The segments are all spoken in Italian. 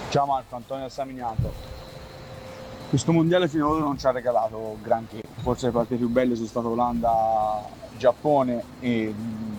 Ciao Marco, Antonio Samignato. Questo mondiale fino ad ora non ci ha regalato granché. Forse le partite più belle sono state Olanda, Giappone e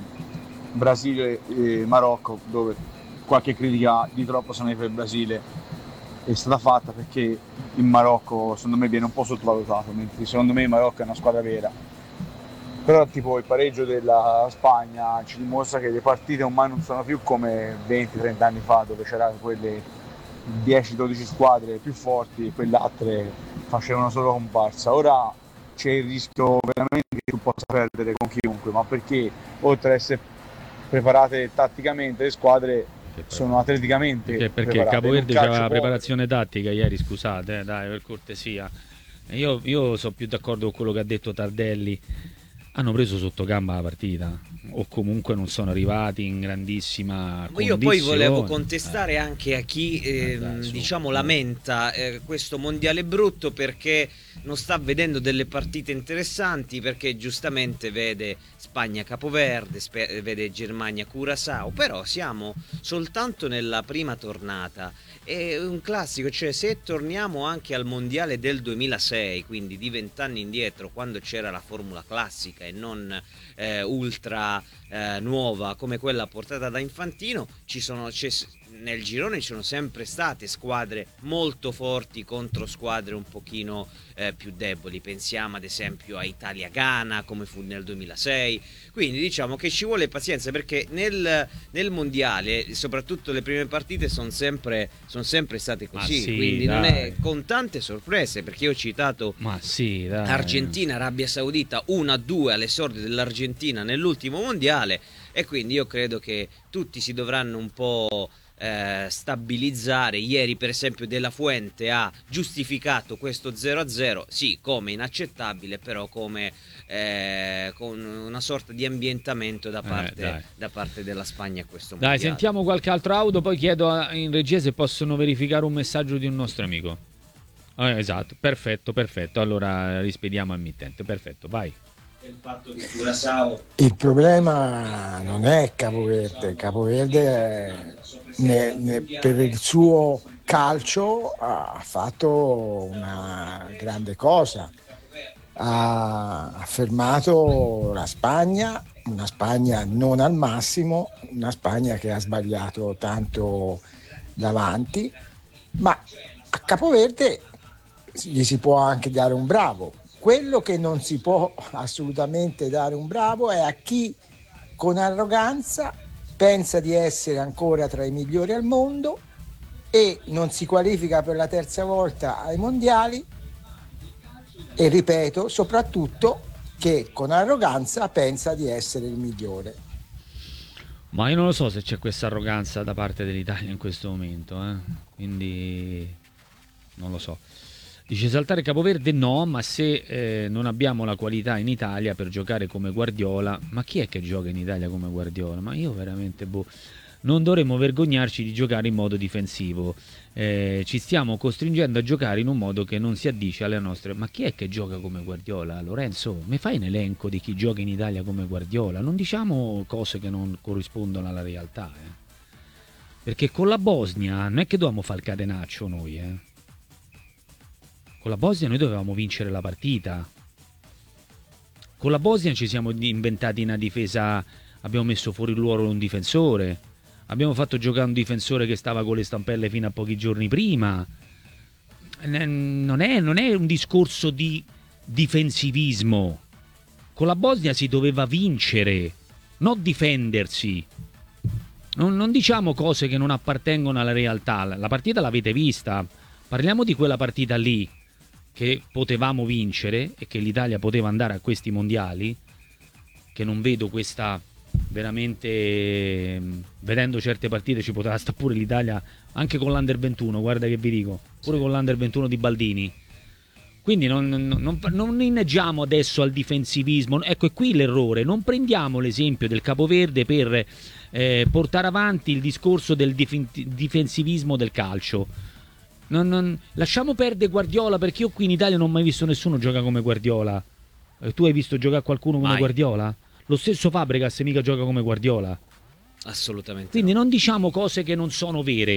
Brasile e Marocco, dove qualche critica di troppo secondo me per il Brasile è stata fatta perché il Marocco secondo me viene un po' sottovalutato, mentre secondo me il Marocco è una squadra vera. Però tipo il pareggio della Spagna ci dimostra che le partite ormai non sono più come 20-30 anni fa, dove c'erano quelle 10-12 squadre più forti e quelle altre facevano solo comparsa. Ora c'è il rischio veramente che tu possa perdere con chiunque, ma perché oltre ad essere preparate tatticamente le squadre Perché, sono atleticamente perché il preparate. In un Capoverde calcio c'aveva la povero. preparazione tattica ieri, scusate, dai, per cortesia. Io sono più d'accordo con quello che ha detto Tardelli. Hanno preso sotto gamba la partita, o comunque non sono arrivati in grandissima Io poi volevo condizione. contestare anche a chi Dai, su. diciamo lamenta questo mondiale brutto perché non sta vedendo delle partite interessanti, perché giustamente vede Spagna Capoverde, vede Germania Curaçao, però siamo soltanto nella prima tornata. È un classico, cioè se torniamo anche al mondiale del 2006, quindi di 20 anni indietro, quando c'era la formula classica e non ultra nuova come quella portata da Infantino, nel girone ci sono sempre state squadre molto forti contro squadre un pochino più deboli. Pensiamo ad esempio a Italia-Ghana come fu nel 2006. Quindi diciamo che ci vuole pazienza, perché nel mondiale soprattutto le prime partite sono sempre state Ma così, sì, quindi non è, dai. con tante sorprese, perché io ho citato Ma sì, dai. Argentina, Arabia Saudita 1-2 all'esordio dell'Argentina nell'ultimo mondiale, e quindi io credo che tutti si dovranno un po' stabilizzare. Ieri per esempio De La Fuente ha giustificato questo 0-0, sì, come inaccettabile, però come con una sorta di ambientamento Dai. da parte della Spagna a questo Dai, mondiale. sentiamo qualche altro audio, poi chiedo in regia se possono verificare un messaggio di un nostro amico. Esatto, perfetto, perfetto. Allora rispediamo al mittente, perfetto, vai. Il fatto di Curaçao. Il problema non è Capoverde, per il suo calcio ha fatto una grande cosa, ha fermato la Spagna, una Spagna non al massimo, una Spagna che ha sbagliato tanto davanti, ma a Capoverde gli si può anche dare un bravo. Quello che non si può assolutamente dare un bravo è a chi con arroganza pensa di essere ancora tra i migliori al mondo e non si qualifica per la terza volta ai mondiali, e ripeto, soprattutto che con arroganza pensa di essere il migliore. Ma io non lo so se c'è questa arroganza da parte dell'Italia in questo momento, quindi non lo so. Dice saltare Capoverde no, ma se non abbiamo la qualità in Italia per giocare come Guardiola, ma chi è che gioca in Italia come Guardiola? Ma io veramente, boh, non dovremmo vergognarci di giocare in modo difensivo. Ci stiamo costringendo a giocare in un modo che non si addice alle nostre. Ma chi è che gioca come Guardiola? Lorenzo, mi fai un elenco di chi gioca in Italia come Guardiola? Non diciamo cose che non corrispondono alla realtà, perché con la Bosnia non è che dovevamo fare il catenaccio noi, Con la Bosnia noi dovevamo vincere la partita. Con la Bosnia ci siamo inventati una difesa, abbiamo messo fuori ruolo un difensore, abbiamo fatto giocare un difensore che stava con le stampelle fino a pochi giorni prima. Non è un discorso di difensivismo. Con la Bosnia si doveva vincere, non difendersi. Non diciamo cose che non appartengono alla realtà. La partita l'avete vista. Parliamo di quella partita lì che potevamo vincere e che l'Italia poteva andare a questi mondiali, che non vedo questa veramente, vedendo certe partite ci poteva stare pure l'Italia anche con l'Under 21, guarda che vi dico, pure con l'Under 21 di Baldini. Quindi non inneggiamo adesso al difensivismo. Ecco, è qui l'errore. Non prendiamo l'esempio del Capoverde per portare avanti il discorso del difensivismo del calcio. Lasciamo perdere Guardiola, perché io qui in Italia non ho mai visto nessuno giocare come Guardiola. Tu hai visto giocare qualcuno come Mai, Guardiola? Lo stesso Fabregas mica gioca come Guardiola. assolutamente Quindi no. non diciamo cose che non sono vere.